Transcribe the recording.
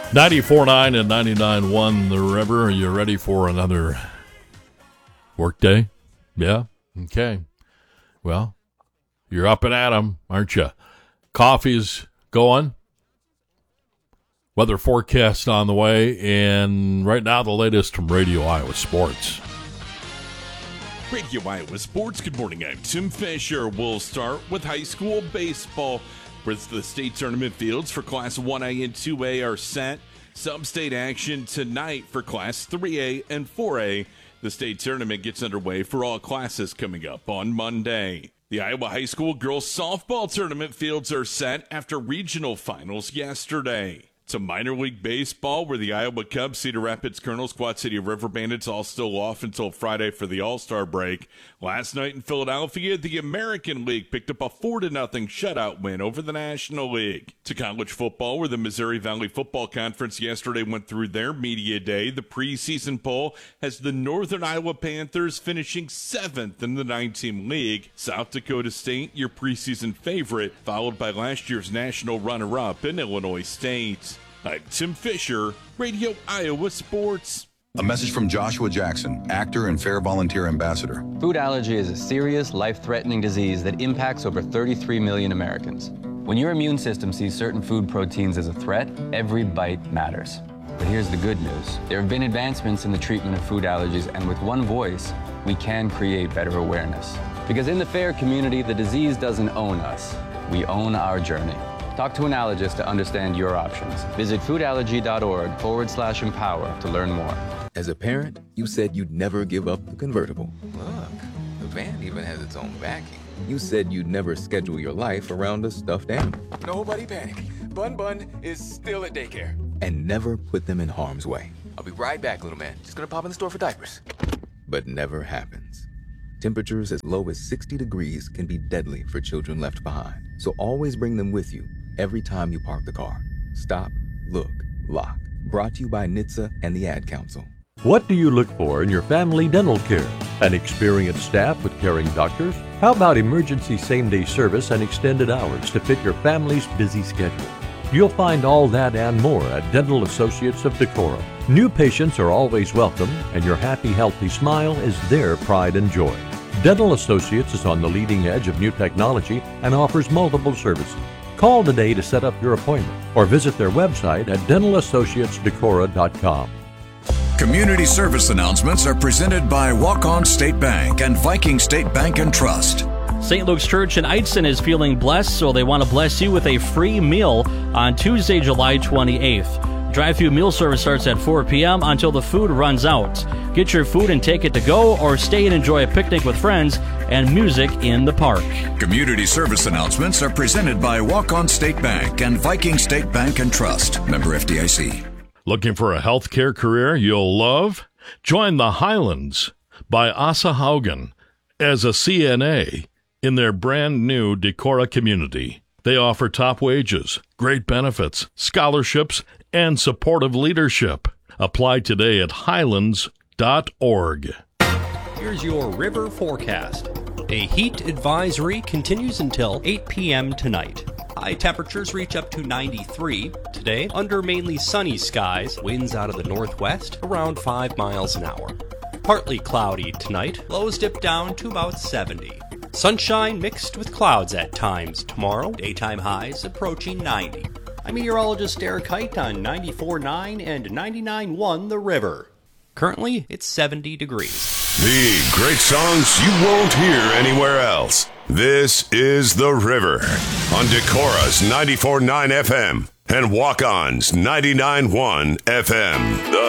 94.9 and 99.1 The River. Are you ready for another workday? Yeah? Okay. Well, you're up and at 'em, aren't you? Coffee's going. Weather forecast on the way. And right now, the latest from Radio Iowa Sports. Radio Iowa Sports. Good morning. I'm Tim Fisher. We'll start with high school baseball, where the state tournament fields for Class 1A and 2A are set. Sub-state action tonight for Class 3A and 4A. The state tournament gets underway for all classes coming up on Monday. The Iowa High School girls softball tournament fields are set after regional finals yesterday. To minor league baseball, where the Iowa Cubs, Cedar Rapids Colonels, Quad City River Bandits all still off until Friday for the All-Star break. Last night in Philadelphia, the American League picked up a 4-0 shutout win over the National League. To college football, where the Missouri Valley Football Conference yesterday went through their media day, the preseason poll has the Northern Iowa Panthers finishing 7th in the 9-team league. South Dakota State, your preseason favorite, followed by last year's national runner-up in Illinois State. I'm Tim Fisher, Radio Iowa Sports. A message from Joshua Jackson, actor and Fair Volunteer Ambassador. Food allergy is a serious, life-threatening disease that impacts over 33 million Americans. When your immune system sees certain food proteins as a threat, every bite matters. But here's the good news. There have been advancements in the treatment of food allergies, and with one voice, we can create better awareness. Because in the FAIR community, the disease doesn't own us. We own our journey. Talk to an allergist to understand your options. Visit foodallergy.org/empower to learn more. As a parent, you said you'd never give up the convertible. Look, the van even has its own backing. You said you'd never schedule your life around a stuffed animal. Nobody panic. Bun is still at daycare. And never put them in harm's way. I'll be right back, little man. Just gonna pop in the store for diapers. But never happens. Temperatures as low as 60 degrees can be deadly for children left behind. So always bring them with you every time you park the car. Stop, look, lock. Brought to you by NHTSA and the Ad Council. What do you look for in your family dental care? An experienced staff with caring doctors? How about emergency same-day service and extended hours to fit your family's busy schedule? You'll find all that and more at Dental Associates of Decorah. New patients are always welcome, and your happy, healthy smile is their pride and joy. Dental Associates is on the leading edge of new technology and offers multiple services. Call today to set up your appointment or visit their website at dentalassociatesdecorah.com. Community service announcements are presented by Walk-On State Bank and Viking State Bank and Trust. St. Luke's Church in Eidston is feeling blessed, so they want to bless you with a free meal on Tuesday, July 28th. Drive-thru meal service starts at 4 p.m. until the food runs out. Get your food and take it to go, or stay and enjoy a picnic with friends and music in the park. Community service announcements are presented by Walk-On State Bank and Viking State Bank and Trust. Member FDIC. Looking for a healthcare career you'll love? Join the Highlands by Asa Haugen as a CNA in their brand new Decorah community. They offer top wages, great benefits, scholarships, and supportive leadership. Apply today at highlands.org. Here's your river forecast. A heat advisory continues until 8 p.m. tonight. High temperatures reach up to 93 today under mainly sunny skies. Winds out of the northwest around 5 miles an hour. Partly cloudy tonight. Lows dip down to about 70. Sunshine mixed with clouds at times tomorrow. Daytime highs approaching 90. I'm meteorologist Eric Height on 94.9 and 99.1 The River. Currently, it's 70 degrees. The great songs you won't hear anywhere else. This is The River on Decorah's 94.9 FM and Walk-On's 99.1 FM. The